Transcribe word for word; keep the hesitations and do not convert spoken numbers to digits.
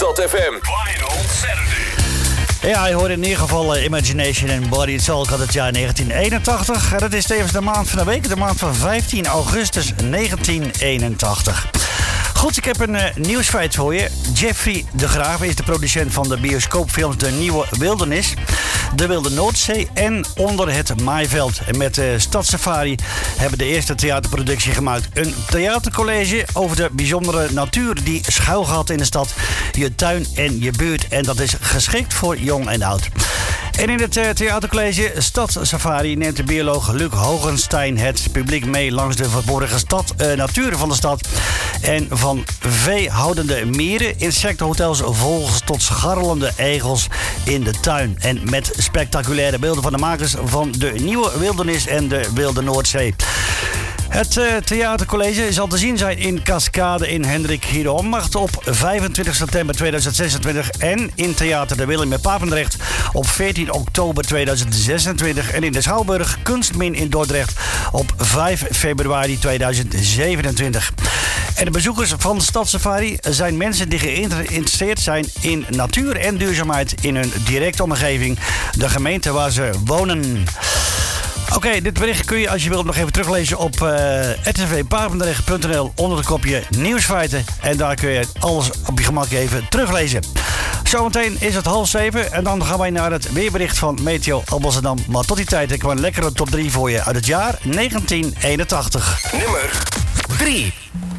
Hoofdstad F M. Vinyl Saturday. Ja, je hoort in ieder geval uh, Imagination en Body and Soul uit het jaar negentien eenentachtig. En dat is tevens de maand van de week, de maand van vijftien augustus negentien eenentachtig. Goed, ik heb een uh, nieuwsfeit voor je. Jeffrey de Graaf is de producent van de bioscoopfilms De Nieuwe Wildernis, De Wilde Noordzee en Onder het Maaiveld. En met uh, Stadssafari hebben de eerste theaterproductie gemaakt. Een theatercollege over de bijzondere natuur die schuilgaat in de stad, je tuin en je buurt. En dat is geschikt voor jong en oud. En in het uh, theatercollege Stadssafari neemt de bioloog Luc Hogenstein het publiek mee langs de verborgen stad, uh, natuur van de stad. En van veehoudende mieren, insectenhotels, vogels tot scharrelende egels in de tuin. En met spectaculaire beelden van de makers van De Nieuwe Wildernis en De Wilde Noordzee. Het uh, theatercollege zal te zien zijn in Cascade in Hendrik Hiedeommacht op vijfentwintig september tweeduizend zesentwintig en in Theater de Willem in Papendrecht op veertien oktober tweeduizend zesentwintig en in de Schouwburg Kunstmin in Dordrecht op vijf februari tweeduizend zevenentwintig. En de bezoekers van de Stadssafari zijn mensen die geïnteresseerd zijn in natuur en duurzaamheid in hun directe omgeving, de gemeente waar ze wonen. Oké, okay, dit bericht kun je als je wilt nog even teruglezen op uh, r t v papendrecht punt n l onder het kopje nieuwsfeiten. En daar kun je alles op je gemak even teruglezen. Zometeen is het half zeven en dan gaan wij naar het weerbericht van Meteo Alblasserdam. Maar tot die tijd heb ik wel een lekkere top drie voor je uit het jaar negentien eenentachtig. Nummer drie.